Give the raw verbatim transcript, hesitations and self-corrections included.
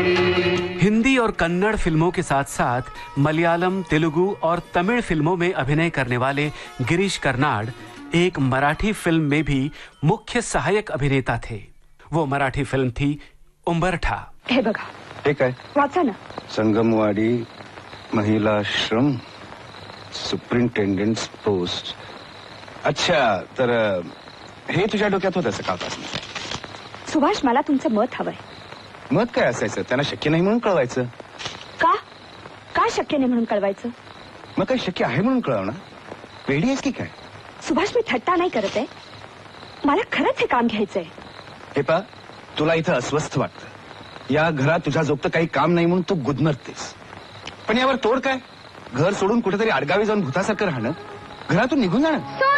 हिंदी और कन्नड़ फिल्मों के साथ साथ मलयालम, तेलुगु और तमिल फिल्मों में अभिनय करने वाले गिरीश कर्नाड एक मराठी फिल्म में भी मुख्य सहायक अभिनेता थे। वो मराठी फिल्म थी उंबरठा। हे बघा, हे काय? वाचा ना। Sangamwadi महिलाश्रम superintendent post. अच्छा, तर हे तुझ्या डोक्यात होतं सकाळपासून? सुभाष, मला तुमचं मत हवंय. मत काय असायचं? त्यांना शक्य नाही म्हणून कळवायचं. का? का शक्य नाही म्हणून कळवायचं? मग काही शक्य आहे म्हणून कळव ना. वेडी आहेस की काय? सुभाष, मी थट्टा नाही करत आहे. मला खरंच हे काम घ्यायचंय. हे पा, तुला इथं अस्वस्थ वाटतं. या घरात तुझ्या जोगतं काही काम नाही म्हणून तू गुदमरतेस. पण यावर तोड काय? घर सोडून कुठेतरी आडगावी जाऊन भूतासारखं राहणं, घरातून निघून जाणं.